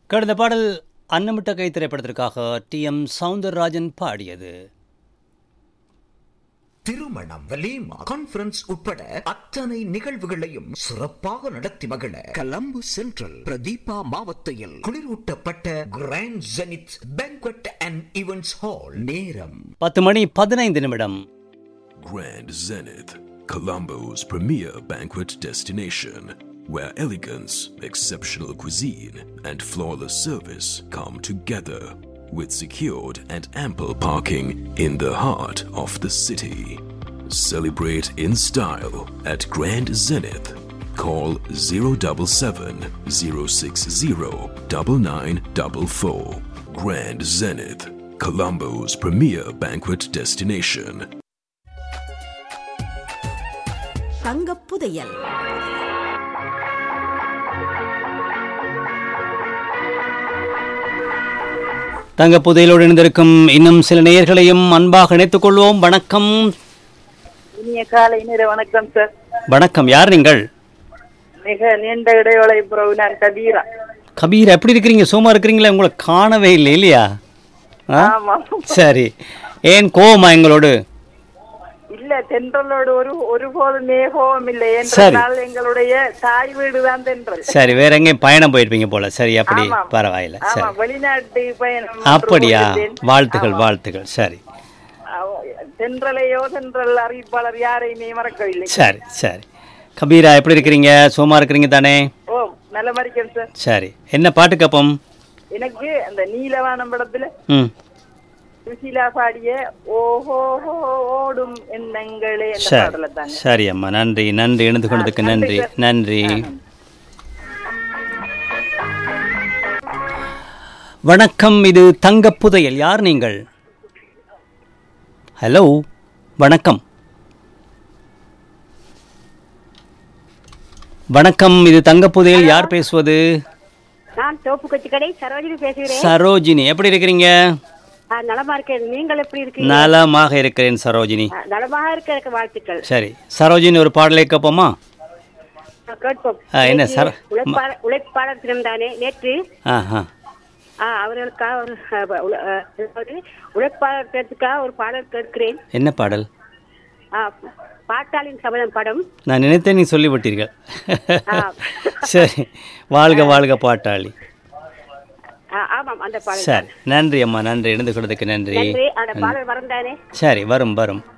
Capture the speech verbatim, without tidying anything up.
கடந்த பாடல் அன்னமிட்ட கை திரைப்படத்திற்காக டி எம் சவுந்தரராஜன் பாடியது. திருமணம், வலீமா, கான்ஃபரன்ஸ் உட்பட அத்தனை நிகழ்வுகளையும் சிறப்பாக நடத்தி மகிழ கொலம்பு சென்ட்ரல் பிரதீபா மாவட்டத்தில் குளிரூட்டப்பட்ட grand zenith banquet and events hall. நேரம் பத்து மணி பதினைந்து நிமிடம். Grand Zenith, Colombo's premier banquet destination, where elegance, exceptional cuisine, and flawless service come together, with secured and ample parking in the heart of the city. Celebrate in style at Grand Zenith. Call zero seven seven, zero six zero, nine nine four four. Grand Zenith, Colombo's premier banquet destination. தங்கப்புதையல். தங்க புதையலோடு இணைந்திருக்கும் இன்னும் சில நேயர்களையும் அன்பாக இணைத்துக் கொள்வோம். வணக்கம். இனிய காலை நேர வணக்கம் சார். வணக்கம். யார் நீங்கள்? மிக நீண்ட இடைவேளை பிறகு நான் கபீரா. கபீர், எப்படி இருக்கிறீங்க? சும்மா இருக்கிறீங்களா? உங்களை காணவே இல்லை இல்லையா? ஆமா. சரி, ஏன் கோவமா எங்களோடு? இல்ல, தென்றலோடு ஒரு ஒருபோதும் கோபம் இல்லை. என்றால் எங்களுடைய தாய் வீடு தான் தென்றல். சரி, வேற எங்கேயும் பயணம் போயிருப்பீங்க போல. சரி, அப்படி பரவாயில்ல. சரி, வெளிநாட்டு பயணம். அப்படியா? வாழ்த்துகள் வாழ்த்துகள். சரி, தென்றலையோ தென்றல் அறிவிப்பாளர் யாரையுமே மறக்கவில்லை. சரி சரி. கபீரா, எப்படி இருக்கிறீங்க? சும்மா இருக்கிறீங்க தானே? ஓ, நல்ல மறிக்கேன் சார். சரி, என்ன பாட்டு கப்பம்? எனக்கு அந்த நீலவானம் படத்துல ம் சுசீலா பாடிய ஓஹோ ஓடும் எண்ணங்களே என்ற பாடல தாங்க. சரி அம்மா, நன்றி நன்றி. இணைந்து கொண்டதுக்கு நன்றி நன்றி. வணக்கம், இது தங்க புதையல். யார் நீங்கள்? ஹலோ, வணக்கம். வணக்கம், இது தங்க புதையல். யார் பேசுவது? நான் தோப்பு கொச்சி கடை சரோஜினி பேசுகிறேன். சரோஜினி, எப்படி இருக்கிறீங்க? நலமா இருக்கேன். நீங்கள் எப்படி இருக்கீங்க? நலமாக இருக்கிறேன் சரோஜினி. நலமாக இருக்க வாழ்த்துக்கள். சரி சரோஜினி, ஒரு பாடலை கேட்போமா? கேட்போம். என்ன சார்? உழைப்பாளர் தினம் தானே நேற்று. அவர்களுக்காக ஒரு உழைப்பாளர் தினத்துக்காக ஒரு பாடல் கேட்கிறேன். என்ன பாடல்? பாட்டாளின் சபதம் படம். நான் நினைத்தேன் நீ சொல்லிவிட்டீர்கள். சரி, வாழ்க வாழ்க பாட்டாளி. ஆமாம், அந்த பாடல். சரி, நன்றி அம்மா, நன்றி. இணைந்து கொண்டதுக்கு நன்றி. அந்த பாடல் வரும் தானே? சரி, வரும் வரும்.